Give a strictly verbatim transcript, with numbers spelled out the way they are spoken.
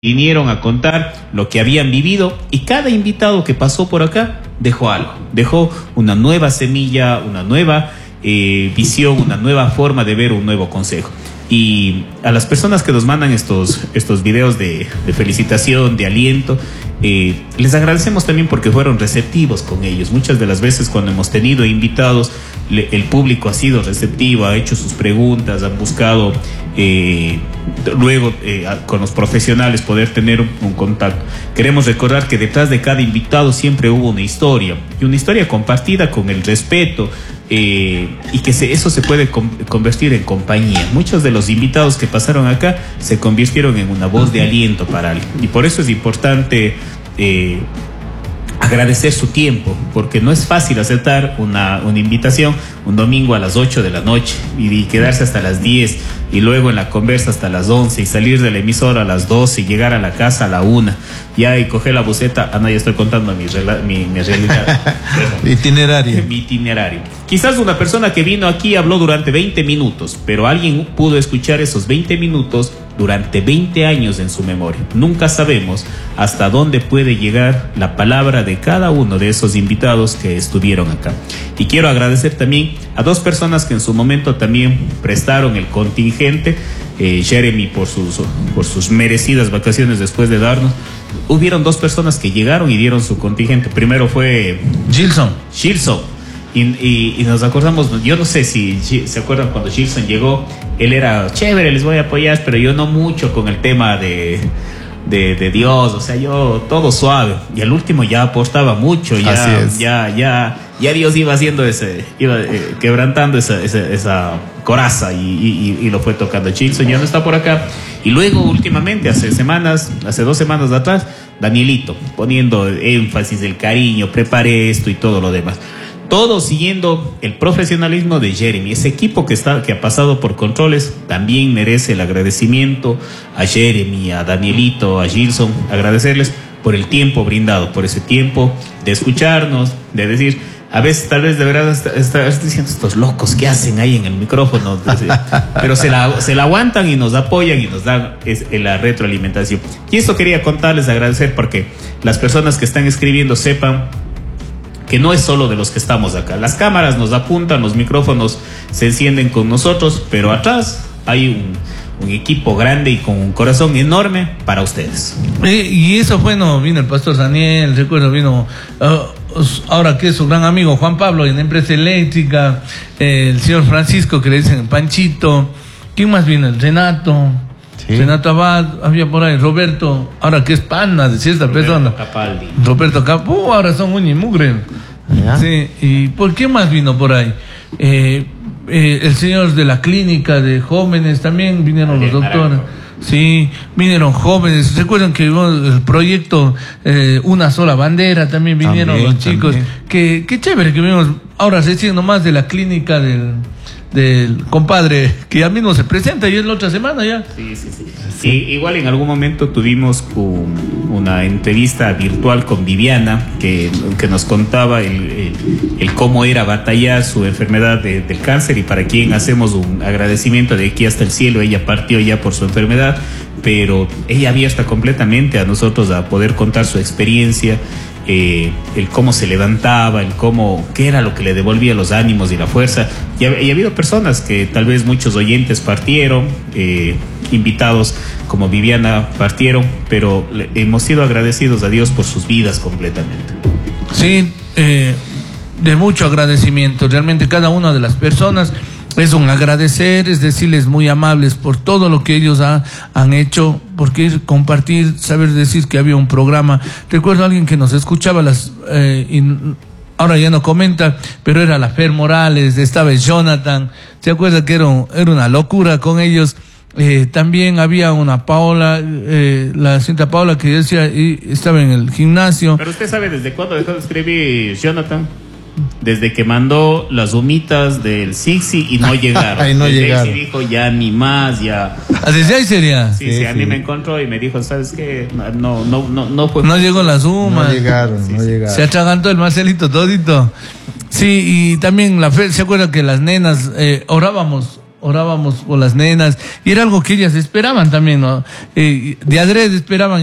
vinieron a contar lo que habían vivido, y cada invitado que pasó por acá dejó algo, dejó una nueva semilla, una nueva eh, visión, una nueva forma de ver un nuevo consejo. Y a las personas que nos mandan estos, estos videos de, de felicitación, de aliento, eh, les agradecemos también porque fueron receptivos con ellos. Muchas de las veces cuando hemos tenido invitados, le, el público ha sido receptivo, ha hecho sus preguntas, han buscado eh, luego eh, con los profesionales poder tener un, un contacto. Queremos recordar que detrás de cada invitado siempre hubo una historia, y una historia compartida con el respeto, Eh, y que se, eso se puede com- convertir en compañía. Muchos de los invitados que pasaron acá se convirtieron en una voz de aliento para alguien, y por eso es importante eh, agradecer su tiempo, porque no es fácil aceptar una, una invitación un domingo a las ocho de la noche y, y quedarse hasta las diez, y luego en la conversa hasta las once, y salir de la emisora a las doce y llegar a la casa a la una, ya, y coger la buceta. Ah, no, ya estoy contando mi, rela- mi, mi realidad. Itinerario. Mi itinerario. Quizás una persona que vino aquí habló durante veinte minutos, pero alguien pudo escuchar esos veinte minutos durante veinte años en su memoria. Nunca sabemos hasta dónde puede llegar la palabra de cada uno de esos invitados que estuvieron acá. Y quiero agradecer también a dos personas que en su momento también prestaron el contingente. Eh, Jeremy por sus, por sus merecidas vacaciones después de darnos. Hubieron dos personas que llegaron y dieron su contingente. Primero fue Gilson. Gilson. Y, y, y nos acordamos, yo no sé si se acuerdan cuando Gilson llegó, él era chévere, les voy a apoyar, pero yo no mucho con el tema de, de, de Dios, o sea, yo todo suave. Y al último ya aportaba mucho, ya, ya, ya, ya Dios iba haciendo ese, iba eh, quebrantando esa, esa, esa coraza, y, y, y lo fue tocando. Gilson ya no está por acá. Y luego últimamente, hace semanas, hace dos semanas atrás, Danielito, poniendo énfasis, el cariño, prepare esto y todo lo demás. Todo siguiendo el profesionalismo de Jeremy. Ese equipo que está, que ha pasado por controles, también merece el agradecimiento a Jeremy, a Danielito, a Gilson. Agradecerles por el tiempo brindado, por ese tiempo de escucharnos, de decir, a veces tal vez de verdad está, está, está diciendo, estos locos que hacen ahí en el micrófono, pero se la, se la aguantan y nos apoyan y nos dan es, la retroalimentación. Y esto quería contarles, agradecer, porque las personas que están escribiendo sepan que no es solo de los que estamos acá. Las cámaras nos apuntan, los micrófonos se encienden con nosotros, pero atrás hay un, un equipo grande y con un corazón enorme para ustedes. Eh, y eso fue, no, vino el pastor Daniel, recuerdo, vino uh, ahora que es su gran amigo Juan Pablo en la empresa eléctrica, eh, el señor Francisco, que le dicen Panchito. ¿Quién más vino? El Renato. Sí. Renato Abad, había por ahí Roberto, ahora que es pana de cierta Roberto persona. Capaldi. Roberto Capaldi. Uh, ahora son uña y mugre. ¿Ya? Sí. ¿Y por qué más vino por ahí? Eh, eh, el señor de la clínica de jóvenes también vinieron los doctores. Sí, vinieron jóvenes. ¿Recuerdan que el proyecto eh, Una Sola Bandera? También vinieron también, los chicos. Qué que chévere que vimos. Ahora recién nomás de la clínica del del compadre que a mí no se presenta, y es la otra semana ya. Sí, sí, sí. Sí, igual en algún momento tuvimos un, una entrevista virtual con Viviana que, que nos contaba el, el, el cómo era batallar su enfermedad de, del cáncer, y para quien hacemos un agradecimiento de aquí hasta el cielo. Ella partió ya por su enfermedad, pero ella abierta completamente a nosotros a poder contar su experiencia. Eh, el cómo se levantaba, el cómo, qué era lo que le devolvía los ánimos y la fuerza. Y ha, y ha habido personas que tal vez muchos oyentes partieron, eh, invitados como Viviana partieron, pero le, hemos sido agradecidos a Dios por sus vidas completamente. Sí, eh, de mucho agradecimiento. Realmente cada una de las personas es un agradecer, es decirles muy amables por todo lo que ellos ha, han hecho, porque compartir, saber decir que había un programa. Recuerdo a alguien que nos escuchaba, las eh, y ahora ya no comenta, pero era la Fer Morales, estaba Jonathan, ¿se acuerda que era, un, era una locura con ellos? Eh, también había una Paola, eh, la cinta Paola, que decía, y estaba en el gimnasio. Pero usted sabe desde cuándo dejó de escribir Jonathan. Desde que mandó las humitas del Sixi y no llegaron. Ay, no desde llegaron. ahí se dijo, ya ni más, ya. ¿Desde ahí sería? Sí, sí, sí, a mí me encontró y me dijo, ¿sabes qué? No, no, no, no fue. No llegó la suma. No llegaron, sí, no sí. llegaron. Se atragantó el Marcelito todito. Sí, y también la fe, ¿se acuerda que las nenas eh, orábamos orábamos por las nenas, y era algo que ellas esperaban también, ¿no? Eh, de adrede esperaban.